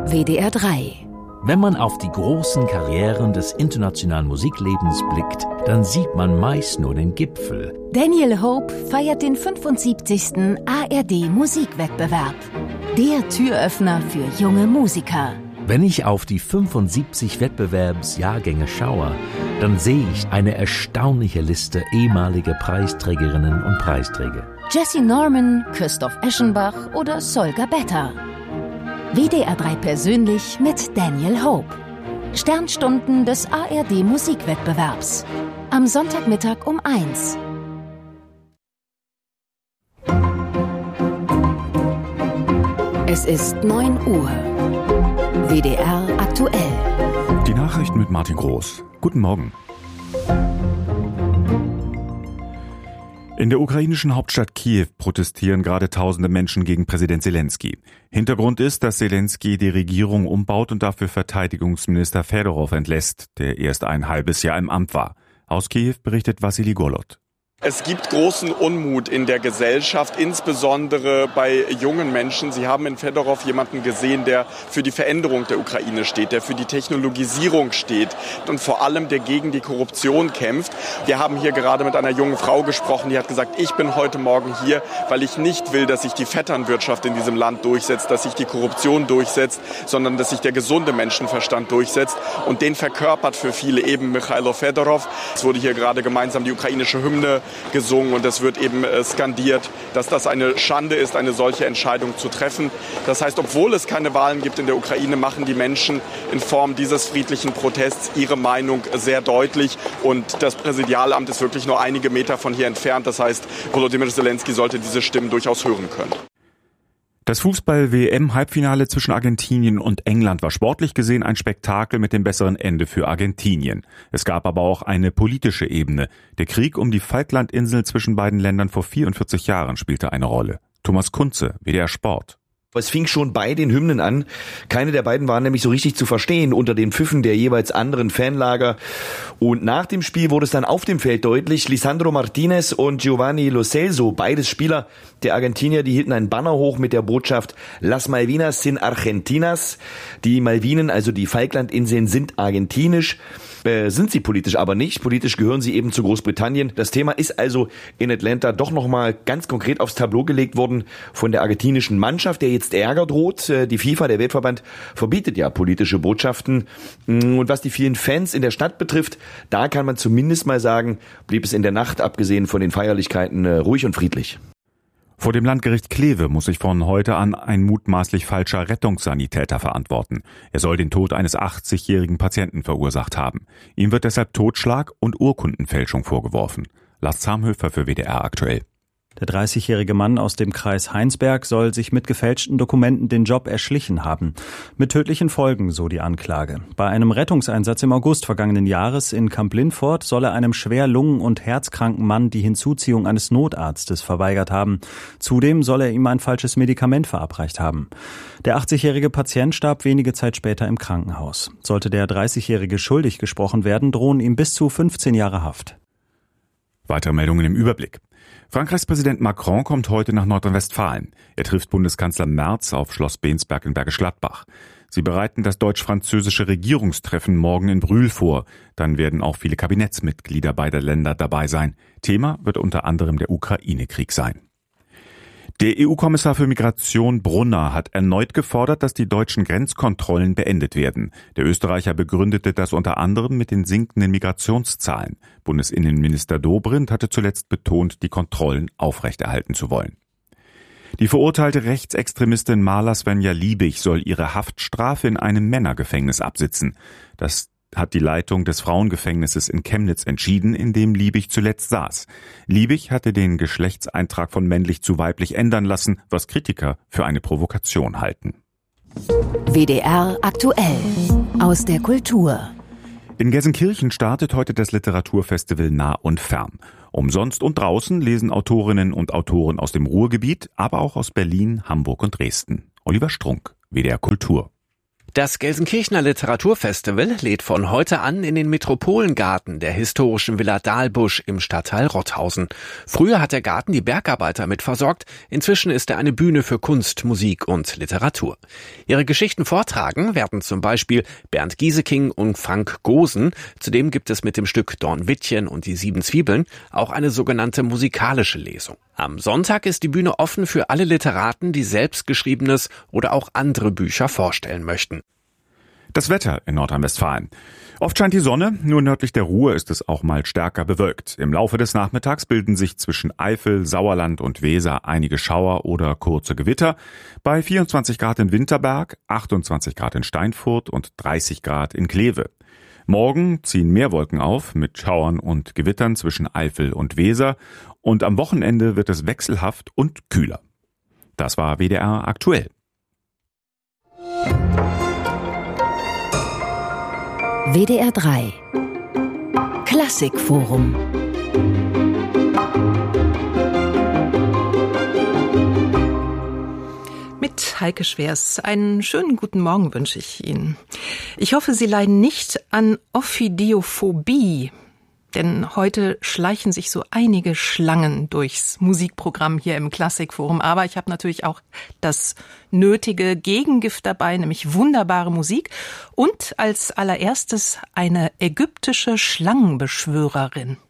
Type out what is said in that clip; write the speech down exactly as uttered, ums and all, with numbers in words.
W D R drei. Wenn man auf die großen Karrieren des internationalen Musiklebens blickt, dann sieht man meist nur den Gipfel. Daniel Hope feiert den fünfundsiebzigsten A R D-Musikwettbewerb. Der Türöffner für junge Musiker. Wenn ich auf die fünfundsiebzig Wettbewerbsjahrgänge schaue, dann sehe ich eine erstaunliche Liste ehemaliger Preisträgerinnen und Preisträger. Jessye Norman, Christoph Eschenbach oder Solga Betta. W D R drei persönlich mit Daniel Hope. Sternstunden des A R D-Musikwettbewerbs. Am Sonntagmittag um eins. Es ist neun Uhr. W D R aktuell. Die Nachrichten mit Martin Groß. Guten Morgen. In der ukrainischen Hauptstadt Kiew protestieren gerade tausende Menschen gegen Präsident Selenskyj. Hintergrund ist, dass Selenskyj die Regierung umbaut und dafür Verteidigungsminister Fedorow entlässt, der erst ein halbes Jahr im Amt war. Aus Kiew berichtet Wassili Golod. Es gibt großen Unmut in der Gesellschaft, insbesondere bei jungen Menschen. Sie haben in Fedorow jemanden gesehen, der für die Veränderung der Ukraine steht, der für die Technologisierung steht und vor allem der gegen die Korruption kämpft. Wir haben hier gerade mit einer jungen Frau gesprochen, die hat gesagt, ich bin heute Morgen hier, weil ich nicht will, dass sich die Vetternwirtschaft in diesem Land durchsetzt, dass sich die Korruption durchsetzt, sondern dass sich der gesunde Menschenverstand durchsetzt. Und den verkörpert für viele eben Michailo Fedorow. Es wurde hier gerade gemeinsam die ukrainische Hymne gesungen und es wird eben skandiert, dass das eine Schande ist, eine solche Entscheidung zu treffen. Das heißt, obwohl es keine Wahlen gibt in der Ukraine, machen die Menschen in Form dieses friedlichen Protests ihre Meinung sehr deutlich und das Präsidialamt ist wirklich nur einige Meter von hier entfernt. Das heißt, Volodymyr Selenskyj sollte diese Stimmen durchaus hören können. Das Fußball-W M-Halbfinale zwischen Argentinien und England war sportlich gesehen ein Spektakel mit dem besseren Ende für Argentinien. Es gab aber auch eine politische Ebene. Der Krieg um die Falklandinseln zwischen beiden Ländern vor vierundvierzig Jahren spielte eine Rolle. Thomas Kunze, W D R Sport. Es fing schon bei den Hymnen an. Keine der beiden waren nämlich so richtig zu verstehen unter den Pfiffen der jeweils anderen Fanlager. Und nach dem Spiel wurde es dann auf dem Feld deutlich. Lisandro Martinez und Giovanni Lo Celso, beides Spieler der Argentinier, die hielten einen Banner hoch mit der Botschaft Las Malvinas sind Argentinas. Die Malvinen, also die Falklandinseln, sind argentinisch. Äh, sind sie politisch aber nicht. Politisch gehören sie eben zu Großbritannien. Das Thema ist also in Atlanta doch nochmal ganz konkret aufs Tableau gelegt worden von der argentinischen Mannschaft, der jetzt Ärger droht. Die FIFA, der Weltverband, verbietet ja politische Botschaften. Und was die vielen Fans in der Stadt betrifft, da kann man zumindest mal sagen, blieb es in der Nacht, abgesehen von den Feierlichkeiten, ruhig und friedlich. Vor dem Landgericht Kleve muss sich von heute an ein mutmaßlich falscher Rettungssanitäter verantworten. Er soll den Tod eines achtzigjährigen Patienten verursacht haben. Ihm wird deshalb Totschlag und Urkundenfälschung vorgeworfen. Lars Zamhöfer für W D R aktuell. Der dreißigjährige Mann aus dem Kreis Heinsberg soll sich mit gefälschten Dokumenten den Job erschlichen haben. Mit tödlichen Folgen, so die Anklage. Bei einem Rettungseinsatz im August vergangenen Jahres in Kamp-Lintfort soll er einem schwer lungen- und herzkranken Mann die Hinzuziehung eines Notarztes verweigert haben. Zudem soll er ihm ein falsches Medikament verabreicht haben. Der achtzigjährige Patient starb wenige Zeit später im Krankenhaus. Sollte der dreißigjährige schuldig gesprochen werden, drohen ihm bis zu fünfzehn Jahre Haft. Weitere Meldungen im Überblick. Frankreichs Präsident Macron kommt heute nach Nordrhein-Westfalen. Er trifft Bundeskanzler Merz auf Schloss Bensberg in Bergisch Gladbach. Sie bereiten das deutsch-französische Regierungstreffen morgen in Brühl vor. Dann werden auch viele Kabinettsmitglieder beider Länder dabei sein. Thema wird unter anderem der Ukraine-Krieg sein. Der E U-Kommissar für Migration Brunner hat erneut gefordert, dass die deutschen Grenzkontrollen beendet werden. Der Österreicher begründete das unter anderem mit den sinkenden Migrationszahlen. Bundesinnenminister Dobrindt hatte zuletzt betont, die Kontrollen aufrechterhalten zu wollen. Die verurteilte Rechtsextremistin Marla Svenja Liebig soll ihre Haftstrafe in einem Männergefängnis absitzen. Das hat die Leitung des Frauengefängnisses in Chemnitz entschieden, in dem Liebig zuletzt saß. Liebig hatte den Geschlechtseintrag von männlich zu weiblich ändern lassen, was Kritiker für eine Provokation halten. W D R aktuell aus der Kultur. In Gelsenkirchen startet heute das Literaturfestival Nah und Fern. Umsonst und draußen lesen Autorinnen und Autoren aus dem Ruhrgebiet, aber auch aus Berlin, Hamburg und Dresden. Oliver Strunk, W D R Kultur. Das Gelsenkirchener Literaturfestival lädt von heute an in den Metropolengarten der historischen Villa Dahlbusch im Stadtteil Rothausen. Früher hat der Garten die Bergarbeiter mit versorgt, inzwischen ist er eine Bühne für Kunst, Musik und Literatur. Ihre Geschichten vortragen werden zum Beispiel Bernd Gieseking und Frank Gosen. Zudem gibt es mit dem Stück Dornwittchen und die sieben Zwiebeln auch eine sogenannte musikalische Lesung. Am Sonntag ist die Bühne offen für alle Literaten, die selbstgeschriebenes oder auch andere Bücher vorstellen möchten. Das Wetter in Nordrhein-Westfalen. Oft scheint die Sonne, nur nördlich der Ruhr ist es auch mal stärker bewölkt. Im Laufe des Nachmittags bilden sich zwischen Eifel, Sauerland und Weser einige Schauer oder kurze Gewitter. Bei vierundzwanzig Grad in Winterberg, achtundzwanzig Grad in Steinfurt und dreißig Grad in Kleve. Morgen ziehen mehr Wolken auf mit Schauern und Gewittern zwischen Eifel und Weser und am Wochenende wird es wechselhaft und kühler. Das war W D R aktuell. W D R drei Klassikforum. Mit Heike Schwers. Einen schönen guten Morgen wünsche ich Ihnen. Ich hoffe, Sie leiden nicht an Ophidiophobie, denn heute schleichen sich so einige Schlangen durchs Musikprogramm hier im Klassikforum. Aber ich habe natürlich auch das nötige Gegengift dabei, nämlich wunderbare Musik und als allererstes eine ägyptische Schlangenbeschwörerin.